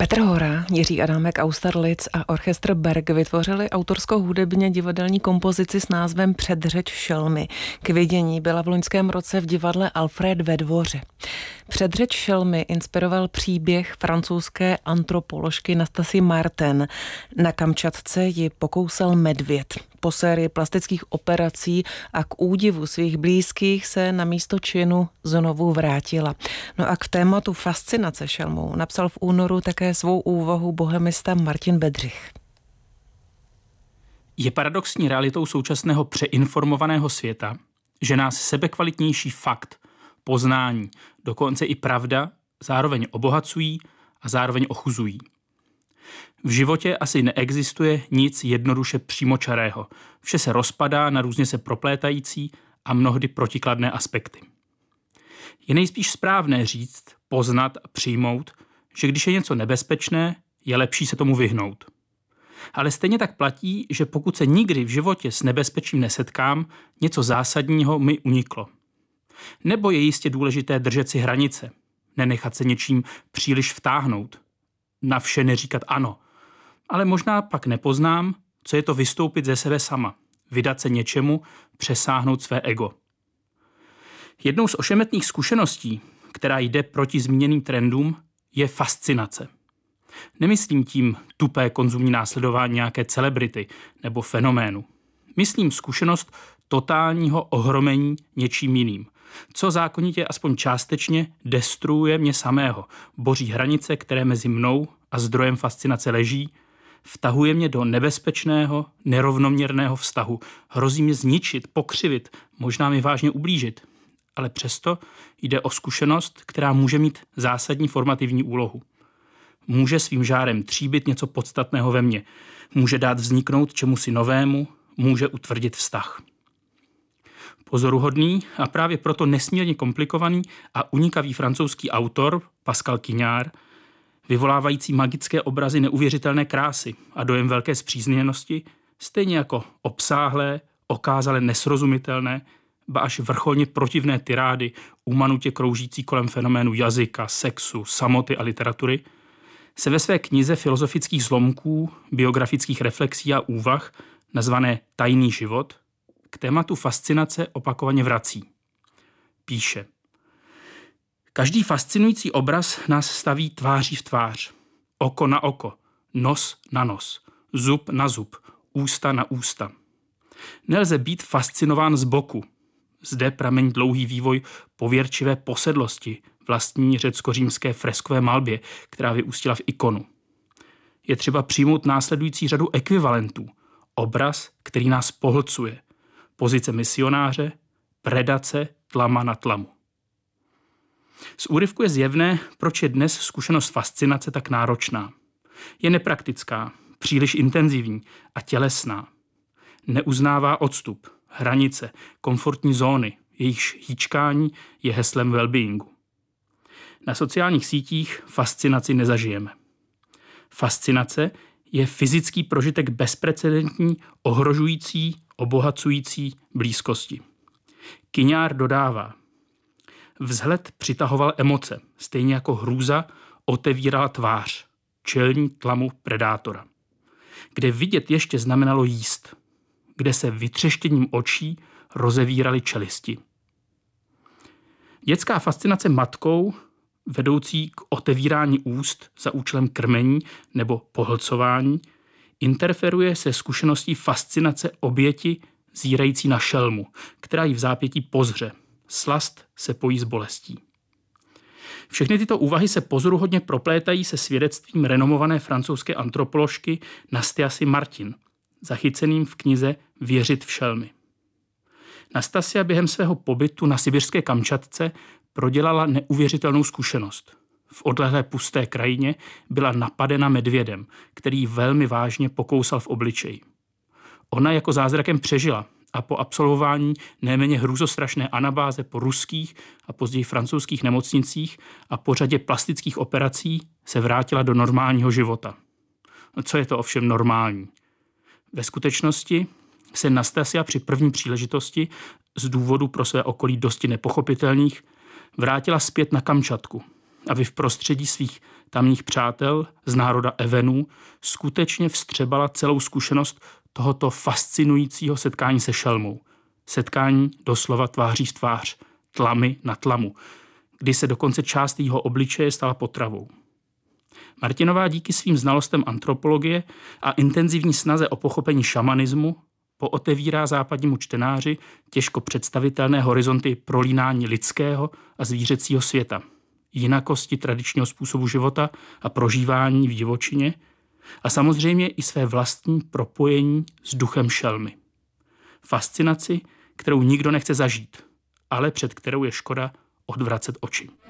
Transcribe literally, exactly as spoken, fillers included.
Petr Hora, Jiří Adámek, Austerlitz a orchestr Berg vytvořili autorsko-hudebně divadelní kompozici s názvem Předřeč šelmy. K vidění byla v loňském roce v divadle Alfred ve Dvoře. Předřeč šelmy inspiroval příběh francouzské antropoložky Nastassie Martin. Na Kamčatce ji pokousal medvěd. Po sérii plastických operací a k údivu svých blízkých se na místo činu znovu vrátila. No a k tématu fascinace šelmou napsal v únoru také svou úvahu bohemista Martin Bedřich. Je paradoxní realitou současného přeinformovaného světa, že nás sebekvalitnější fakt, poznání, dokonce i pravda zároveň obohacují a zároveň ochuzují. V životě asi neexistuje nic jednoduše přímočarého. Vše se rozpadá na různě se proplétající a mnohdy protikladné aspekty. Je nejspíš správné říct, poznat a přijmout, že když je něco nebezpečné, je lepší se tomu vyhnout. Ale stejně tak platí, že pokud se nikdy v životě s nebezpečím nesetkám, něco zásadního mi uniklo. Nebo je jistě důležité držet si hranice, nenechat se něčím příliš vtáhnout, na vše neříkat ano. Ale možná pak nepoznám, co je to vystoupit ze sebe sama, vydat se něčemu, přesáhnout své ego. Jednou z ošemetných zkušeností, která jde proti zmíněným trendům, je fascinace. Nemyslím tím tupé konzumní následování nějaké celebrity nebo fenoménu. Myslím zkušenost totálního ohromení něčím jiným, co zákonitě aspoň částečně destruuje mě samého, boří hranice, které mezi mnou a zdrojem fascinace leží, vtahuje mě do nebezpečného, nerovnoměrného vztahu, hrozí mě zničit, pokřivit, možná mi vážně ublížit. Ale přesto jde o zkušenost, která může mít zásadní formativní úlohu. Může svým žárem tříbit něco podstatného ve mně, může dát vzniknout čemusi novému, může utvrdit vztah. Pozoruhodný a právě proto nesmírně komplikovaný a unikavý francouzský autor Pascal Quignard, vyvolávající magické obrazy neuvěřitelné krásy a dojem velké spřízněnosti, stejně jako obsáhlé, okázale nesrozumitelné, ba až vrcholně protivné tirády, umanutě kroužící kolem fenoménu jazyka, sexu, samoty a literatury, se ve své knize filozofických zlomků, biografických reflexí a úvah, nazvané Tajný život, k tématu fascinace opakovaně vrací. Píše: Každý fascinující obraz nás staví tváří v tvář, oko na oko, nos na nos, zub na zub, ústa na ústa. Nelze být fascinován z boku. Zde pramení dlouhý vývoj pověrčivé posedlosti vlastní řecko-římské freskové malbě, která vyústila v ikonu. Je třeba přijmout následující řadu ekvivalentů. Obraz, který nás pohlcuje. Pozice misionáře, predace, tlama na tlamu. Z úryvku je zjevné, proč je dnes zkušenost fascinace tak náročná. Je nepraktická, příliš intenzivní a tělesná. Neuznává odstup, hranice, komfortní zóny, jejichž hýčkání je heslem wellbeingu. Na sociálních sítích fascinaci nezažijeme. Fascinace je fyzický prožitek bezprecedentní, ohrožující, obohacující blízkosti. Quignard dodává: Vzhled přitahoval emoce, stejně jako hrůza otevírala tvář, čelní tlamu predátora. Kde vidět ještě znamenalo jíst, kde se vytřeštěním očí rozevíraly čelisti. Dětská fascinace matkou, vedoucí k otevírání úst za účelem krmení nebo pohlcování, interferuje se zkušeností fascinace oběti zírající na šelmu, která ji v zápětí pozře. Slast se pojí s bolestí. Všechny tyto úvahy se pozoruhodně proplétají se svědectvím renomované francouzské antropoložky Nastassie Martin, zachyceným v knize Věřit v šelmy. Nastassia během svého pobytu na sibiřské Kamčatce prodělala neuvěřitelnou zkušenost. V odlehlé pusté krajině byla napadena medvědem, který velmi vážně pokousal v obličeji. Ona jako zázrakem přežila a po absolvování nejméně hrůzostrašné anabáze po ruských a později francouzských nemocnicích a po řadě plastických operací se vrátila do normálního života. Co je to ovšem normální? Ve skutečnosti se Nastassia při první příležitosti z důvodu pro své okolí dosti nepochopitelných vrátila zpět na Kamčatku aby v prostředí svých tamních přátel z národa Evenů skutečně vstřebala celou zkušenost tohoto fascinujícího setkání se šelmou. Setkání doslova tváří v tvář, tlamy na tlamu, kdy se dokonce část jeho obličeje stala potravou. Martinová díky svým znalostem antropologie a intenzivní snaze o pochopení šamanismu pootevírá západnímu čtenáři těžko představitelné horizonty prolínání lidského a zvířecího světa, jinakosti tradičního způsobu života a prožívání v divočině a samozřejmě i své vlastní propojení s duchem šelmy. Fascinaci, kterou nikdo nechce zažít, ale před kterou je škoda odvracet oči.